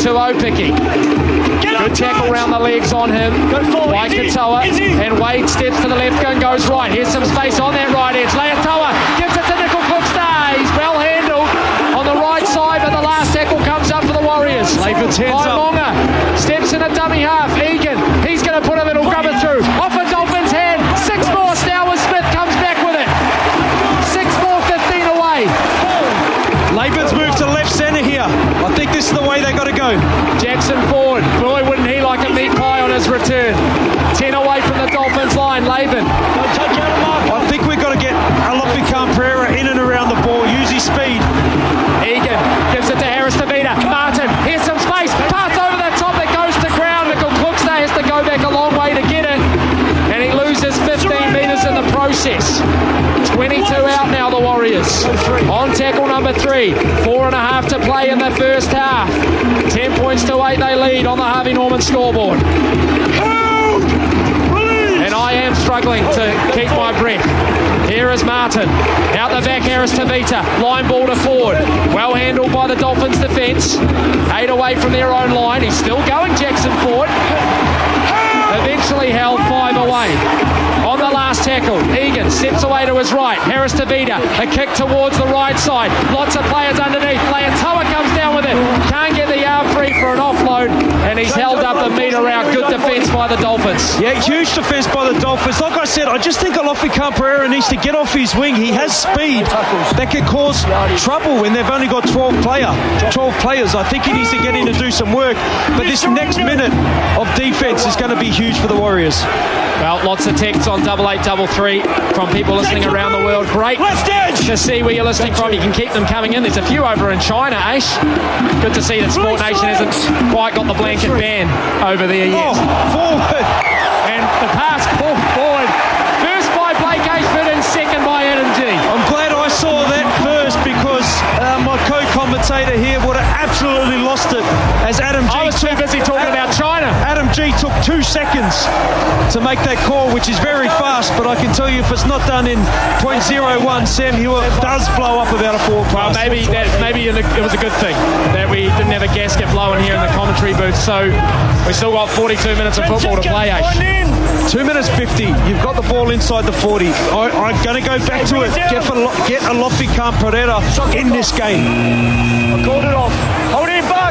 to Opiki. Good tackle around the legs on him by Katoa, and Wade steps to the left and goes right. Here's some space on that right edge. Leatoa gives it to Nickel Cookster. He's well handled on the right side, but the last tackle comes up for the Warriors. Monga steps in a dummy half. Egan, he's going to put a little grubber through. Off a Dolphins hand. 6 more. Stowers Smith comes back with it. 6 more, 15 away. Laban's moved to left centre here. I think this is the way they got to go. Jackson Ford. Boy, wouldn't he like a meat pie on his return. 10 away from the Dolphins line. Laban. I think we've got to get Alofi Khan-Pereira in and around the ball. Use his speed. Egan gives it to Harris Tavita. Martin, here's some space. Pass over the top that goes to ground. Nickel Cookster has to go back a long way to get it. And he loses 15 metres in the process. 22 out now, the Warriors. On tackle number 3. 4.5 to play in the first half. 10 points to 8 they lead on the Harvey Norman scoreboard. And I am struggling to keep my breath. Here is Martin. Out the back, Harris Tavita. Line ball to Ford. Well handled by the Dolphins defence. 8 away from their own line. He's still going, Jackson Ford. Eventually held 5 away. On the last tackle, Egan steps away to his right. Harris Tavita, a kick towards the right side. Lots of players underneath. Leatoa comes down with it. Can't get the arm free for an offload, and he's held up the metre out. Good defence by the Dolphins. Yeah, huge defence by the Dolphins. Like I said, I just think Alofi Khan-Pereira needs to get off his wing. He has speed that can cause trouble when they've only got 12 players. I think he needs to get in and do some work. But this next minute of defence is going to be huge for the Warriors. Well, lots of texts on 8833 from people listening around the world. Great to see where you're listening from. You can keep them coming in. There's a few over in China, Aish. Good to see that Sport Nation hasn't quite got the blanket ban over there yet. Forward. And the pass forward. First by Blake Ashford and second by Adam G. I'm glad I saw that first because my co-commentator here would have absolutely lost it as Adam G. I was too busy talking about China. Adam G took 2 seconds to make that call, which is very fast, but I can tell you if it's not done in .01, Sam Hewitt does blow up about a forward pass. Well, maybe it was a good thing that we didn't have a gasket blowing here in the commentary booth, so we still got 42 minutes of football to play, Ash. 2 minutes 50. You've got the ball inside the 40. I'm going to go back to it. Get Alofi Khan-Pereira in this game. I called it off. Hold it back.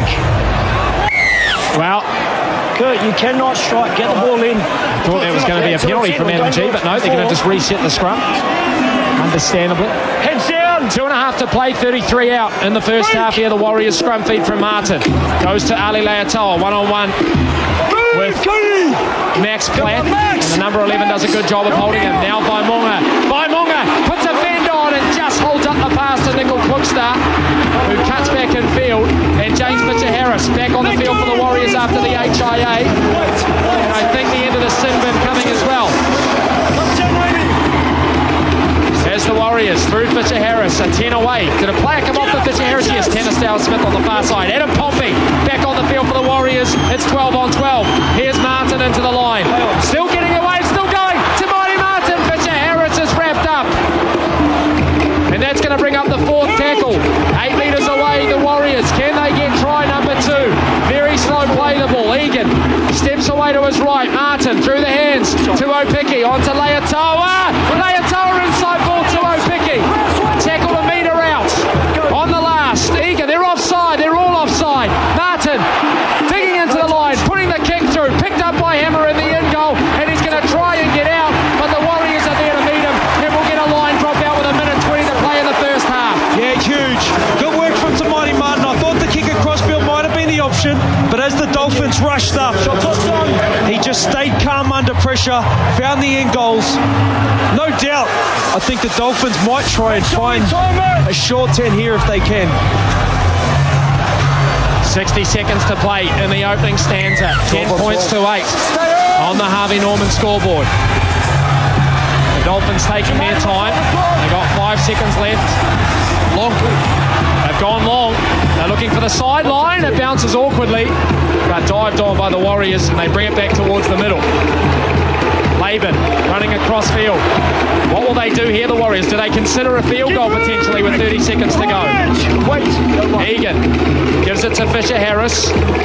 Well, Kurt, you cannot strike. Get the ball in. Thought there was going to be a penalty from Adam G, but no, they're going to just reset the scrum. Understandably. Heads down. 2.5 to play, 33 out in the first half here. The Warriors scrum feed from Martin. Goes to Ali Leatoa, 1-on-1 with Max Platt. And the number 11 does a good job of holding him. Now Vaimonga. Vaimonga puts a fend on and just holds up the pass to Nickel Cookster, who cuts back in field. And James Mitchell-Harris back on the field for the Warriors after the HIA. And I think the end of the sin bin coming as well. As the Warriors through Fisher-Harris, a 10 away. Did a player come off for Fisher-Harris? Yes, Tanner Stowers-Smith on the far side. Adam Pompey back on the field for the Warriors. It's 12 on 12. Here's Martin into the line. Still getting away, still going to Mighty Martin. Fisher-Harris is wrapped up. And that's going to bring up the 4th tackle. 8 metres away, the Warriors. Can they get try number 2? Very slow play the ball. Egan steps away to his right. Martin through the hands to Opiki. On to Leatoa. Leatoa inside ball to Opiki. Tackle a metre out. On the last. Egan, they're offside. They're all offside. Martin digging into the line. Putting the kick through. Picked up by Hammer in the end goal. And he's going to try and get out. But the Warriors are there to meet him. And we'll get a line drop out with 1:20 to play in the first half. Yeah, huge. Good work from Tamati Martin. I thought the kick across field might have been the option, but as the Dolphins rushed up, he just stayed calm under pressure, found the end goals. No doubt, I think the Dolphins might try and find a short 10 here if they can. 60 seconds to play in the opening stanza. 10 points to 8 on the Harvey Norman scoreboard. The Dolphins taking their time. They've got 5 seconds left. They've gone long. They're looking for the sideline. It bounces awkwardly, but dived on by the Warriors, and they bring it back towards the middle. Laban running across field. What will they do here, the Warriors? Do they consider a field goal potentially with 30 seconds to go? Egan gives it to Fisher-Harris.